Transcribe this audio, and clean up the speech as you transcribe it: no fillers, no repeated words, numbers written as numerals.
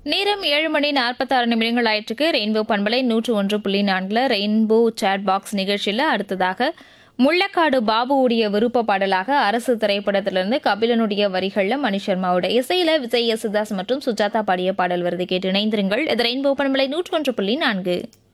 நேரம் 7:46 ஆயிற்றுக்கு. ரெயின்போ பண்பலை 101.4 rainbow chat box நிகழ்ச்சியில் அடுத்ததாக முள்ளக்காடு பாபுவுடைய விருப்ப பாடலாக அரசு திரைப்படத்திலிருந்து கபிலனுடைய வரிகளில் மணி சர்மாவோட இசையில விஜய் யேசுதாஸ் மற்றும் சுஜாதா பாடிய பாடல் வருது. கேட்டு இணைந்திருங்கள். இது ரெயின்போ பண்பலை 101.4.